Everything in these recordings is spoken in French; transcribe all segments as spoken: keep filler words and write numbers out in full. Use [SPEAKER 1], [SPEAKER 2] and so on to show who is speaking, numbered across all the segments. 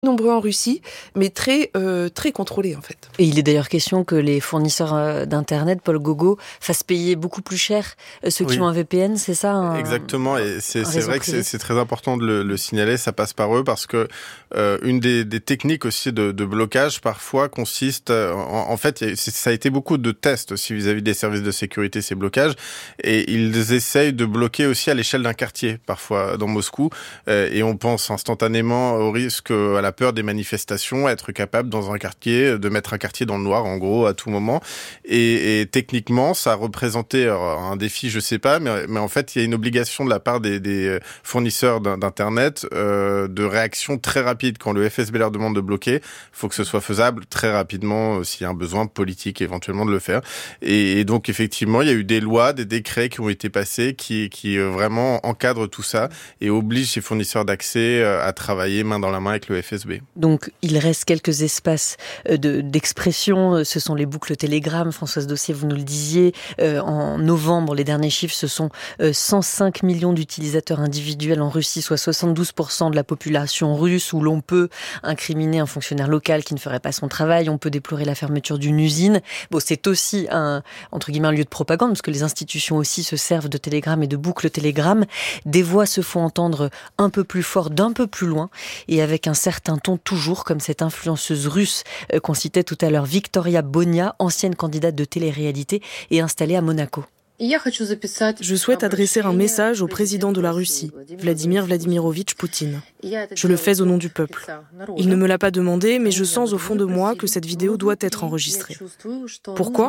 [SPEAKER 1] nombreux en Russie, mais très, euh, très contrôlés en fait.
[SPEAKER 2] Et il est d'ailleurs question que les fournisseurs d'Internet, Paul Gogo, fassent payer beaucoup plus cher ceux qui
[SPEAKER 3] oui.
[SPEAKER 2] ont un V P N, c'est ça un,
[SPEAKER 3] Exactement, et c'est, c'est vrai
[SPEAKER 2] privé.
[SPEAKER 3] que c'est, c'est très important de le, le signaler, ça passe par eux, parce que euh, une des, des techniques aussi de, de blocage parfois consiste, en, en fait, ça a été beaucoup de tests aussi vis-à-vis des services de sécurité, ces blocages, et ils essayent de bloquer aussi à l'échelle d'un quartier, parfois dans Moscou, euh, et on pense instantanément au risque, à la peur des manifestations, à être capable dans un quartier, de mettre un quartier dans le noir, en gros, à tout moment. Et, et techniquement, ça a représenté un défi, je sais pas, mais, mais en fait, il y a une obligation de la part des, des fournisseurs d'Internet euh, de réaction très rapide. Quand le F S B leur demande de bloquer, il faut que ce soit faisable très rapidement, euh, s'il y a un besoin politique éventuellement de le faire. Et, et donc, effectivement, il y a eu des lois, des décrets qui ont été passés qui, qui euh, vraiment encadrent tout ça et obligent ces fournisseurs d'accès euh, à travailler main dans la main avec le F S B.
[SPEAKER 2] Donc, il reste quelques espaces de, d'expression. Ce sont les boucles Telegram. Françoise Dossier, vous nous le disiez. Euh, en novembre, les derniers chiffres, ce sont euh, cent cinq millions d'utilisateurs individuels en Russie, soit soixante-douze pour cent de la population russe, où l'on peut incriminer un fonctionnaire local qui ne ferait pas son travail. On peut déplorer la fermeture d'une usine. Bon, c'est aussi un, entre guillemets, un lieu de propagande, parce que les institutions aussi se servent de Telegram et de boucles Telegram. Des voix se font entendre un peu plus fort, d'un peu plus loin, et avec un certain ton toujours, comme cette influenceuse russe euh, qu'on citait tout à l'heure, Victoria Bonia, ancienne candidate de télé-réalité et installée à Monaco.
[SPEAKER 4] Je souhaite adresser un message au président de la Russie, Vladimir Vladimirovitch Poutine. Je le fais au nom du peuple. Il ne me l'a pas demandé, mais je sens au fond de moi que cette vidéo doit être enregistrée. Pourquoi ?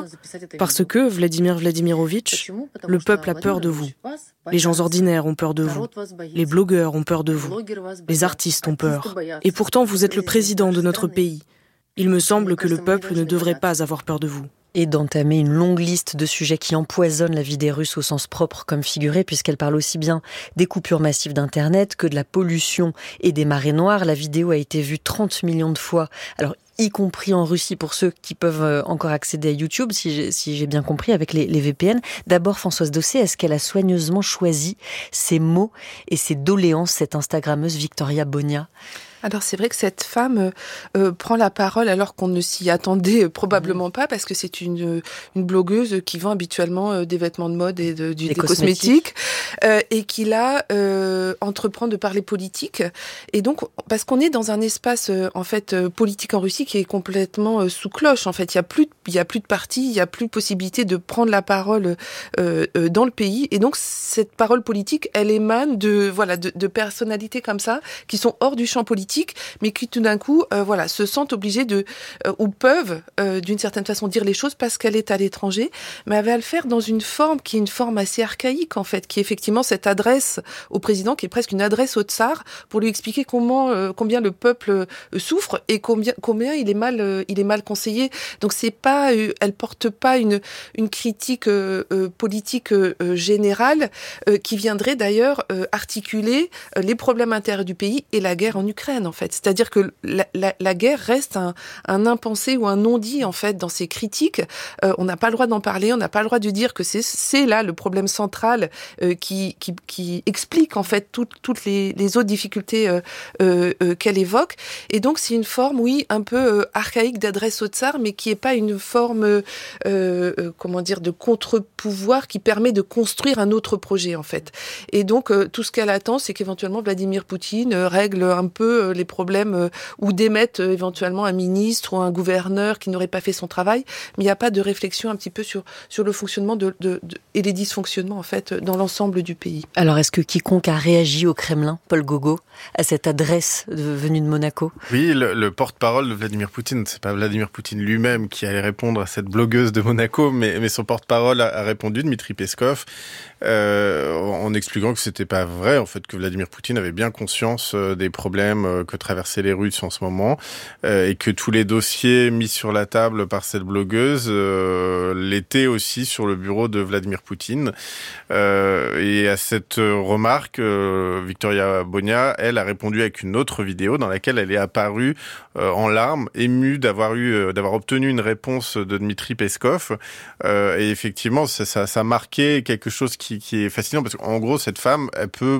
[SPEAKER 4] Parce que, Vladimir Vladimirovitch, le peuple a peur de vous. Les gens ordinaires ont peur de vous. Les blogueurs ont peur de vous. Les artistes ont peur. Et pourtant, vous êtes le président de notre pays. Il me semble que le peuple ne devrait pas avoir peur de vous.
[SPEAKER 2] Et d'entamer une longue liste de sujets qui empoisonnent la vie des Russes au sens propre comme figuré, puisqu'elle parle aussi bien des coupures massives d'Internet que de la pollution et des marées noires. La vidéo a été vue trente millions de fois, alors y compris en Russie pour ceux qui peuvent encore accéder à YouTube, si j'ai, si j'ai bien compris, avec les, les V P N. D'abord, Françoise Dossier, est-ce qu'elle a soigneusement choisi ses mots et ses doléances, cette Instagrammeuse Victoria Bonia ?
[SPEAKER 1] Alors c'est vrai que cette femme euh, prend la parole alors qu'on ne s'y attendait euh, probablement mmh. pas, parce que c'est une, une blogueuse qui vend habituellement euh, des vêtements de mode et de, du, des, des cosmétiques, cosmétiques euh, et qui là euh, entreprend de parler politique. Et donc, parce qu'on est dans un espace euh, en fait euh, politique en Russie qui est complètement euh, sous cloche. En fait, il y a plus, il y a plus de partis, il y a plus de possibilité de prendre la parole euh, euh, dans le pays. Et donc cette parole politique, elle émane de voilà de, de personnalités comme ça qui sont hors du champ politique, mais qui tout d'un coup euh, voilà, se sentent obligés de, euh, ou peuvent euh, d'une certaine façon dire les choses parce qu'elle est à l'étranger, mais elle va le faire dans une forme qui est une forme assez archaïque en fait, qui est effectivement cette adresse au président, qui est presque une adresse au tsar, pour lui expliquer comment, euh, combien le peuple euh, souffre et combien, combien il est mal, euh, il est mal conseillé. Donc c'est pas, euh, elle porte pas une, une critique euh, euh, politique euh, générale euh, qui viendrait d'ailleurs euh, articuler euh, les problèmes intérieurs du pays et la guerre en Ukraine. En fait, c'est-à-dire que la, la, la guerre reste un, un impensé ou un non-dit en fait dans ces critiques. Euh, on n'a pas le droit d'en parler, on n'a pas le droit de dire que c'est, c'est là le problème central euh, qui, qui, qui explique en fait tout, toutes les, les autres difficultés euh, euh, euh, qu'elle évoque. Et donc c'est une forme, oui, un peu euh, archaïque d'adresse au tsar, mais qui est pas une forme, euh, euh, comment dire, de contre-pouvoir qui permet de construire un autre projet en fait. Et donc euh, tout ce qu'elle attend, c'est qu'éventuellement Vladimir Poutine euh, règle un peu les problèmes euh, ou démettent euh, éventuellement un ministre ou un gouverneur qui n'aurait pas fait son travail, mais il n'y a pas de réflexion un petit peu sur, sur le fonctionnement de, de, de, et les dysfonctionnements en fait dans l'ensemble du pays.
[SPEAKER 2] Alors est-ce que quiconque a réagi au Kremlin, Paul Gogo, à cette adresse de, venue de Monaco ?
[SPEAKER 3] Oui, le, le porte-parole de Vladimir Poutine, c'est pas Vladimir Poutine lui-même qui allait répondre à cette blogueuse de Monaco, mais, mais son porte-parole a, a répondu, Dmitri Peskov, euh, en expliquant que c'était pas vrai, en fait, que Vladimir Poutine avait bien conscience euh, des problèmes euh, que traversaient les Russes en ce moment, euh, et que tous les dossiers mis sur la table par cette blogueuse euh, l'étaient aussi sur le bureau de Vladimir Poutine. Euh, et à cette remarque, euh, Victoria Bonia, elle, a répondu avec une autre vidéo dans laquelle elle est apparue euh, en larmes, émue d'avoir eu, euh, d'avoir obtenu une réponse de Dmitri Peskov. Euh, et effectivement, ça, ça, ça a marqué quelque chose qui, qui est fascinant, parce qu'en gros, cette femme, elle peut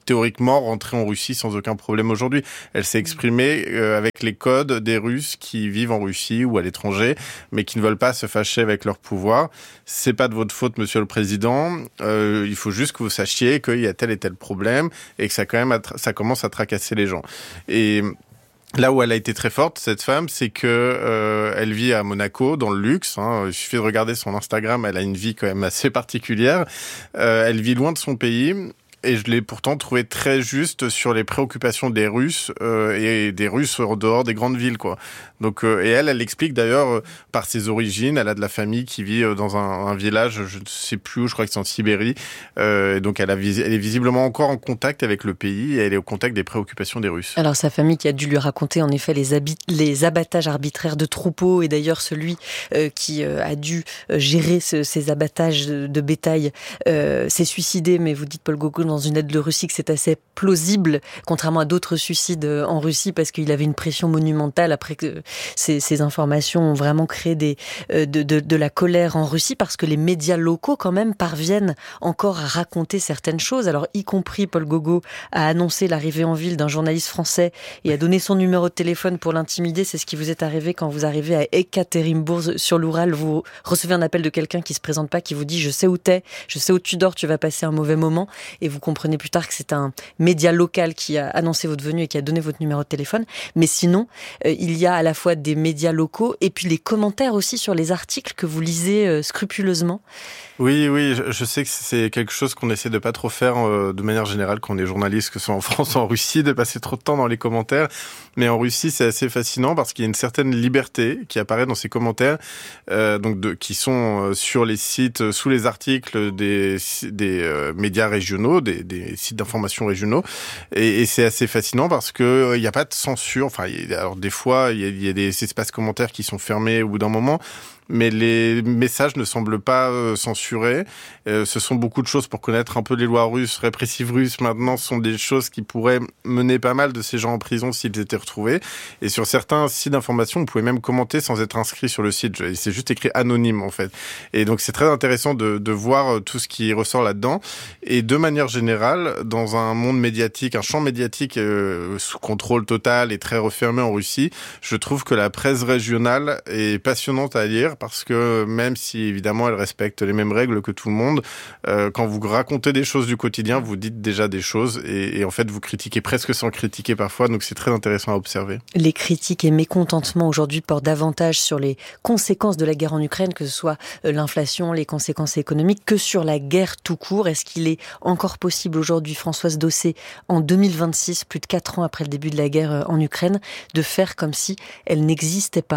[SPEAKER 3] théoriquement rentrer en Russie sans aucun problème aujourd'hui. Elle s'est exprimée euh, avec les codes des Russes qui vivent en Russie ou à l'étranger, mais qui ne veulent pas se fâcher avec leur pouvoir. C'est pas de votre faute, Monsieur le Président. Euh, il faut juste que vous sachiez qu'il y a tel et tel problème et que ça quand même attra- ça commence à tracasser les gens. Et là où elle a été très forte, cette femme, c'est que euh, elle vit à Monaco, dans le luxe. Hein. Il suffit de regarder son Instagram, elle a une vie quand même assez particulière. Euh, elle vit loin de son pays. Et je l'ai pourtant trouvé très juste sur les préoccupations des Russes euh, et des Russes en dehors des grandes villes, quoi. Donc, euh, et elle, elle explique d'ailleurs euh, par ses origines. Elle a de la famille qui vit euh, dans un, un village, je ne sais plus où, je crois que c'est en Sibérie. Euh, et donc, elle, a, elle est visiblement encore en contact avec le pays et elle est au contact des préoccupations des Russes.
[SPEAKER 2] Alors, sa famille qui a dû lui raconter en effet les, habit- les abattages arbitraires de troupeaux et d'ailleurs celui euh, qui euh, a dû gérer ce, ces abattages de, de bétail euh, s'est suicidé. Mais vous dites, Paul Gauguin, dans une lettre de Russie, que c'est assez plausible, contrairement à d'autres suicides en Russie, parce qu'il avait une pression monumentale après que ces, ces informations ont vraiment créé des, de, de, de la colère en Russie, parce que les médias locaux, quand même, parviennent encore à raconter certaines choses. Alors, y compris Paul Gauguin a annoncé l'arrivée en ville d'un journaliste français et a donné son numéro de téléphone pour l'intimider. C'est ce qui vous est arrivé quand vous arrivez à Ekaterinbourg sur l'Oural. Vous recevez un appel de quelqu'un qui se présente pas, qui vous dit « Je sais où t'es, je sais où tu dors, tu vas passer un mauvais moment ». Et vous comprenez plus tard que c'est un média local qui a annoncé votre venue et qui a donné votre numéro de téléphone. Mais sinon, euh, il y a à la fois des médias locaux et puis les commentaires aussi sur les articles que vous lisez euh, scrupuleusement.
[SPEAKER 3] Oui, oui, je, je sais que c'est quelque chose qu'on essaie de pas trop faire euh, de manière générale quand on est journaliste, que ce soit en France ou en Russie, de passer trop de temps dans les commentaires. Mais en Russie, c'est assez fascinant parce qu'il y a une certaine liberté qui apparaît dans ces commentaires, euh, donc de, qui sont sur les sites, sous les articles des, des euh, médias régionaux, des, des sites d'information régionaux. Et, et c'est assez fascinant parce que il n'y a pas de censure. Enfin, y a, alors des fois, il y a, y a des espaces commentaires qui sont fermés au bout d'un moment. Mais les messages ne semblent pas euh, censurés. Euh, ce sont beaucoup de choses pour connaître un peu les lois russes, répressives russes. Maintenant, ce sont des choses qui pourraient mener pas mal de ces gens en prison s'ils étaient retrouvés. Et sur certains sites d'information, vous pouvez même commenter sans être inscrit sur le site. C'est juste écrit anonyme, en fait. Et donc, c'est très intéressant de, de voir tout ce qui ressort là-dedans. Et de manière générale, dans un monde médiatique, un champ médiatique euh, sous contrôle total et très refermé en Russie, je trouve que la presse régionale est passionnante à lire. Parce que même si, évidemment, elle respecte les mêmes règles que tout le monde, euh, quand vous racontez des choses du quotidien, vous dites déjà des choses et, et en fait, vous critiquez presque sans critiquer parfois, donc c'est très intéressant à observer.
[SPEAKER 2] Les critiques et mécontentements aujourd'hui portent davantage sur les conséquences de la guerre en Ukraine, que ce soit l'inflation, les conséquences économiques, que sur la guerre tout court. Est-ce qu'il est encore possible aujourd'hui, Françoise Dossé, en deux mille vingt-six, plus de quatre ans après le début de la guerre en Ukraine, de faire comme si elle n'existait pas ?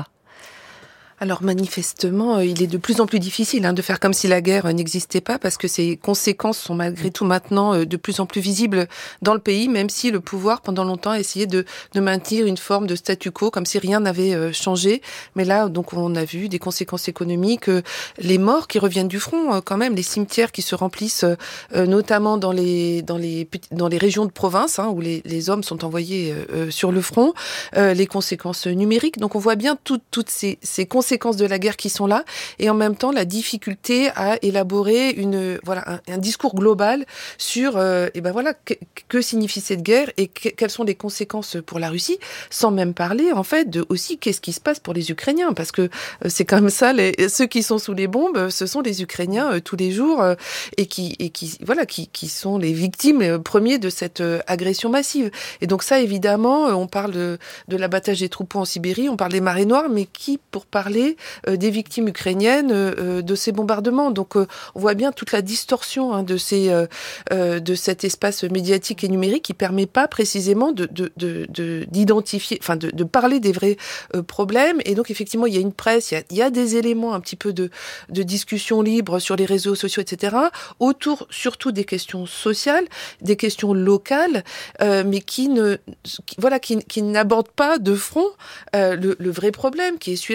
[SPEAKER 1] Alors manifestement, il est de plus en plus difficile hein, de faire comme si la guerre n'existait pas, parce que ses conséquences sont malgré tout maintenant de plus en plus visibles dans le pays, même si le pouvoir pendant longtemps a essayé de, de maintenir une forme de statu quo, comme si rien n'avait changé. Mais là, donc, on a vu des conséquences économiques, les morts qui reviennent du front, quand même, les cimetières qui se remplissent, notamment dans les dans les dans les régions de province hein, où les, les hommes sont envoyés euh, sur le front, euh, les conséquences numériques. Donc on voit bien tout, toutes ces, ces conséquences conséquences de la guerre qui sont là, et en même temps la difficulté à élaborer une voilà un, un discours global sur euh, et ben voilà que, que signifie cette guerre et que, quelles sont les conséquences pour la Russie, sans même parler en fait de aussi qu'est-ce qui se passe pour les Ukrainiens, parce que euh, c'est quand même ça, les, ceux qui sont sous les bombes, ce sont les Ukrainiens euh, tous les jours euh, et qui et qui voilà qui qui sont les victimes euh, premiers de cette euh, agression massive. Et donc ça évidemment, euh, on parle de de l'abattage des troupeaux en Sibérie, on parle des marées noires, mais qui pour parler euh, des victimes ukrainiennes euh, de ces bombardements. Donc euh, on voit bien toute la distorsion hein, de ces euh, euh, de cet espace médiatique et numérique qui permet pas précisément de de de, de d'identifier, enfin de, de parler des vrais euh, problèmes. Et donc effectivement il y a une presse, il y a, il y a des éléments un petit peu de de discussion libre sur les réseaux sociaux, et cetera. Autour surtout des questions sociales, des questions locales, euh, mais qui ne qui, voilà qui qui n'abordent pas de front euh, le, le vrai problème qui est celui-là, qui est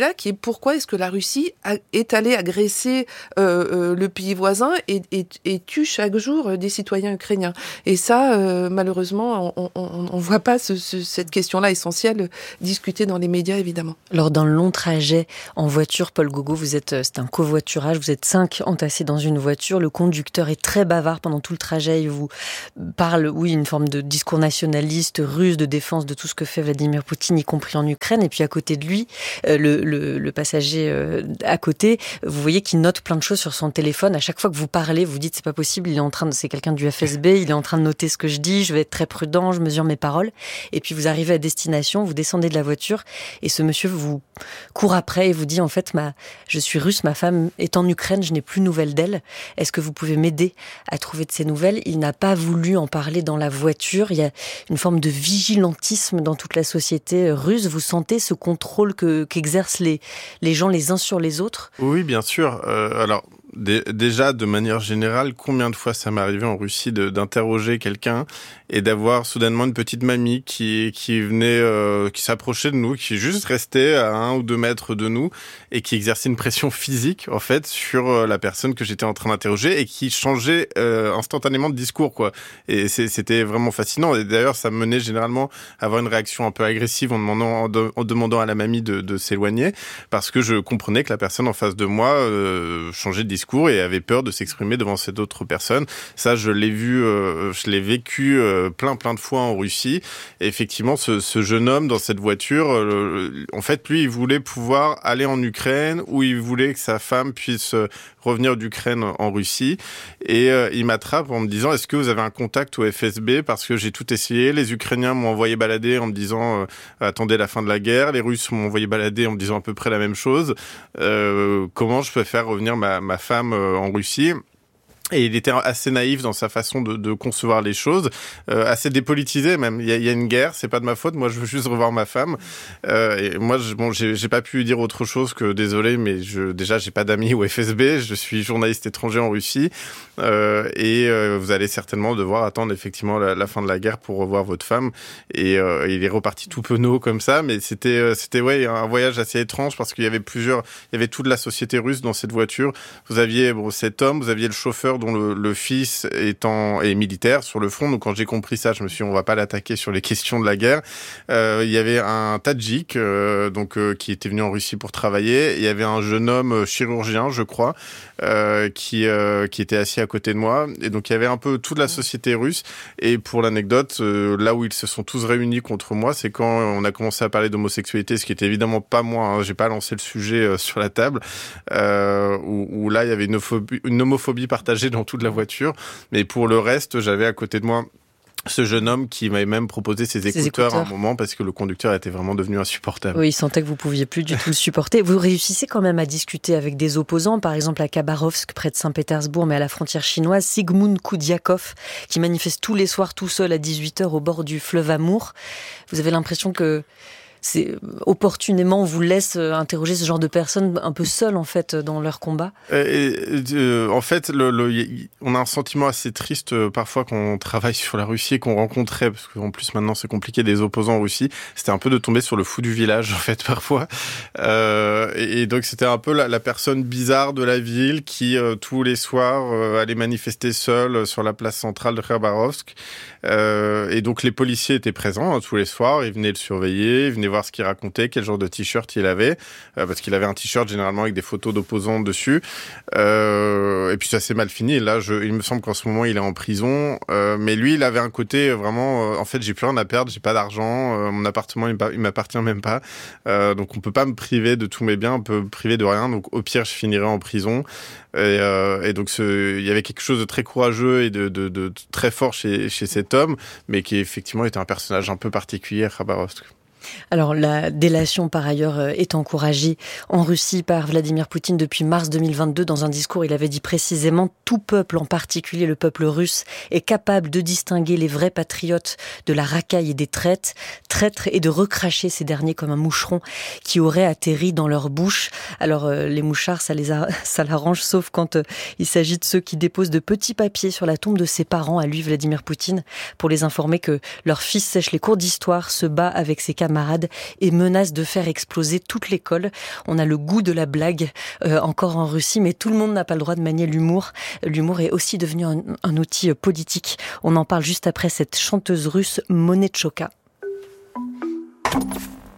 [SPEAKER 1] pourquoi est-ce que la Russie a, est allée agresser euh, euh, le pays voisin et, et, et tue chaque jour des citoyens ukrainiens. Et ça, euh, malheureusement, on ne voit pas ce, ce, cette question-là essentielle discutée dans les médias, évidemment.
[SPEAKER 2] Lors d'un long trajet en voiture, Paul Gogo, vous êtes, c'est un covoiturage, vous êtes cinq entassés dans une voiture. Le conducteur est très bavard pendant tout le trajet. Il vous parle, oui, une forme de discours nationaliste, russe, de défense de tout ce que fait Vladimir Poutine, y compris en Ukraine. Et puis à côté de lui, euh, le, le, le passager euh, à côté, vous voyez qu'il note plein de choses sur son téléphone. À chaque fois que vous parlez, vous dites c'est pas possible, il est en train de, c'est quelqu'un du F S B, il est en train de noter ce que je dis, je vais être très prudent, je mesure mes paroles. Et puis vous arrivez à destination, vous descendez de la voiture et ce monsieur vous court après et vous dit en fait, ma, je suis russe, ma femme est en Ukraine, je n'ai plus de nouvelles d'elle. Est-ce que vous pouvez m'aider à trouver de ces nouvelles? Il n'a pas voulu en parler dans la voiture. Il y a une forme de vigilantisme dans toute la société russe. Vous sentez ce contrôle que, qu'exercent les, les gens les uns sur les autres?
[SPEAKER 3] Oui, bien sûr. Euh, alors, d- déjà, de manière générale, combien de fois ça m'est arrivé en Russie de, d'interroger quelqu'un et d'avoir soudainement une petite mamie qui, qui venait, euh, qui s'approchait de nous, qui juste restait à un ou deux mètres de nous et qui exerçait une pression physique, en fait, sur la personne que j'étais en train d'interroger et qui changeait euh, instantanément de discours, quoi. Et c'est, c'était vraiment fascinant. Et d'ailleurs, ça me menait généralement à avoir une réaction un peu agressive en demandant, en, de, en demandant à la mamie de, de s'éloigner parce que je comprenais que la personne en face de moi euh, changeait de discours et avait peur de s'exprimer devant cette autre personne. Ça, je l'ai vu, euh, je l'ai vécu euh, plein plein de fois en Russie. Et effectivement, ce, ce jeune homme dans cette voiture, euh, en fait, lui, il voulait pouvoir aller en Ukraine ou il voulait que sa femme puisse revenir d'Ukraine en Russie. Et euh, il m'attrape en me disant, est-ce que vous avez un contact au F S B? Parce que j'ai tout essayé. Les Ukrainiens m'ont envoyé balader en me disant, euh, attendez la fin de la guerre. Les Russes m'ont envoyé balader en me disant à peu près la même chose. Euh, comment je peux faire revenir ma, ma femme euh, en Russie? Et il était assez naïf dans sa façon de, de concevoir les choses, euh, assez dépolitisé même. Il y, a, il y a une guerre, c'est pas de ma faute. Moi, je veux juste revoir ma femme. Euh, et moi, je, bon, j'ai, j'ai pas pu dire autre chose que désolé, mais je, déjà, j'ai pas d'amis au F S B. Je suis journaliste étranger en Russie, euh, et euh, vous allez certainement devoir attendre effectivement la, la fin de la guerre pour revoir votre femme. Et euh, il est reparti tout penaud comme ça, mais c'était, c'était ouais, un voyage assez étrange parce qu'il y avait plusieurs, il y avait toute la société russe dans cette voiture. Vous aviez bon cet homme, vous aviez le chauffeur dont le, le fils étant, est militaire sur le front. Donc quand j'ai compris ça, je me suis dit, on va pas l'attaquer sur les questions de la guerre. Euh, il y avait un Tadjik euh, donc euh, qui était venu en Russie pour travailler. Il y avait un jeune homme chirurgien, je crois, euh, qui euh, qui était assis à côté de moi. Et donc il y avait un peu toute la société russe. Et pour l'anecdote, euh, là où ils se sont tous réunis contre moi, c'est quand on a commencé à parler d'homosexualité, ce qui était évidemment pas moi. Hein, j'ai pas lancé le sujet euh, sur la table. Euh, où, où là il y avait une homophobie, une homophobie partagée dans toute la voiture, mais pour le reste, j'avais à côté de moi ce jeune homme qui m'avait même proposé ses écouteurs, écouteurs à un moment parce que le conducteur était vraiment devenu insupportable.
[SPEAKER 2] Oui, il sentait que vous pouviez plus du tout le supporter. Vous réussissez quand même à discuter avec des opposants, par exemple à Khabarovsk, près de Saint-Pétersbourg, mais à la frontière chinoise, Sigmund Koudiakov, qui manifeste tous les soirs tout seul à dix-huit heures au bord du fleuve Amour. Vous avez l'impression que c'est opportunément on vous laisse interroger ce genre de personnes un peu seules en fait dans leur combat.
[SPEAKER 3] Et, euh, en fait, le, le, y, on a un sentiment assez triste euh, parfois quand on travaille sur la Russie et qu'on rencontrait, parce qu'en plus maintenant c'est compliqué, des opposants en Russie. C'était un peu de tomber sur le fou du village en fait parfois. Euh, et, et donc c'était un peu la, la personne bizarre de la ville qui euh, tous les soirs euh, allait manifester seule sur la place centrale de Khabarovsk. Euh, et donc les policiers étaient présents hein, tous les soirs, ils venaient le surveiller, ils venaient voir ce qu'il racontait, quel genre de t-shirt il avait, euh, parce qu'il avait un t-shirt généralement avec des photos d'opposants dessus. Euh, et puis ça s'est mal fini. Et là, je, il me semble qu'en ce moment il est en prison. Euh, mais lui, il avait un côté vraiment. Euh, en fait, j'ai plus rien à perdre, j'ai pas d'argent, euh, mon appartement il, il m'appartient même pas. Euh, donc on peut pas me priver de tous mes biens, on peut me priver de rien. Donc au pire, je finirai en prison. Et, euh, et donc ce, il y avait quelque chose de très courageux et de, de, de, de très fort chez, chez cet homme, mais qui effectivement était un personnage un peu particulier à Khabarovsk.
[SPEAKER 2] Alors la délation par ailleurs est encouragée en Russie par Vladimir Poutine depuis mars deux mille vingt-deux. Dans un discours, il avait dit précisément « Tout peuple, en particulier le peuple russe, est capable de distinguer les vrais patriotes de la racaille et des traîtres, traîtres et de recracher ces derniers comme un moucheron qui aurait atterri dans leur bouche. » Alors euh, les mouchards, ça les a, ça l'arrange, sauf quand euh, il s'agit de ceux qui déposent de petits papiers sur la tombe de ses parents, à lui Vladimir Poutine, pour les informer que leur fils sèche les cours d'histoire, se bat avec ses camarades camarades et menace de faire exploser toute l'école. On a le goût de la blague euh, encore en Russie, mais tout le monde n'a pas le droit de manier l'humour. L'humour est aussi devenu un, un outil politique. On en parle juste après cette chanteuse russe Monetchoka.